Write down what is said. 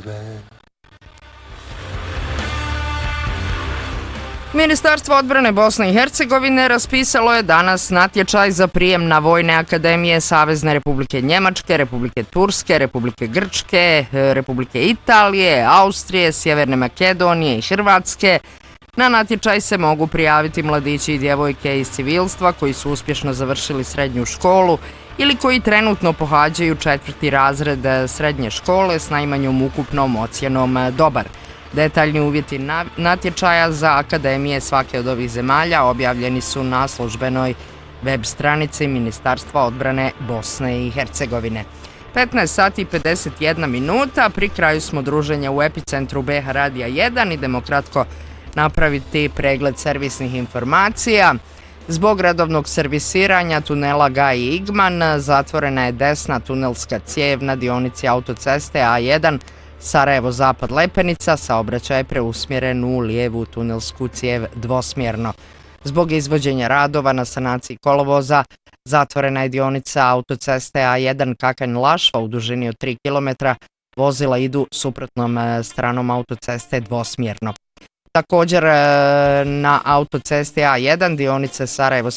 Ministarstvo odbrane Bosne i Hercegovine raspisalo je danas natječaj za prijem na vojne akademije Savezne Republike Njemačke, Republike Turske, Republike Grčke, Republike Italije, Austrije, Sjeverne Makedonije i Hrvatske. Na natječaj se mogu prijaviti mladići i djevojke iz civilstva koji su uspješno završili srednju školu ili koji trenutno pohađaju 4. razred srednje škole s najmanjom ukupnom ocjenom dobar. Detaljni uvjeti natječaja za akademije svake od ovih zemalja objavljeni su na službenoj web stranici Ministarstva odbrane Bosne i Hercegovine. 15 sati i 51 minuta, pri kraju smo druženja u epicentru BH Radija 1, idemo kratko napraviti pregled servisnih informacija. Zbog redovnog servisiranja tunela Gaj i Igman zatvorena je desna tunelska cijev na dionici autoceste A1 Sarajevo-Zapad Lepenica, saobraćaj je preusmjeren u lijevu tunelsku cijev dvosmjerno. Zbog izvođenja radova na sanaciji kolovoza zatvorena je dionica autoceste A1 Kakanj-Lašva u dužini od 3 km, vozila idu suprotnom stranom autoceste dvosmjerno. Također na autocesti A1 dionice Sarajevo